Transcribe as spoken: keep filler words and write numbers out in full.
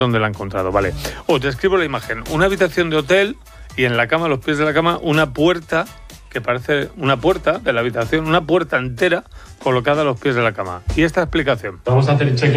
¿Dónde la ha encontrado? Vale. Os describo la imagen. Una habitación de hotel y en la cama, a los pies de la cama, una puerta que parece una puerta de la habitación, una puerta entera colocada a los pies de la cama. Y esta explicación. Vamos a hacer check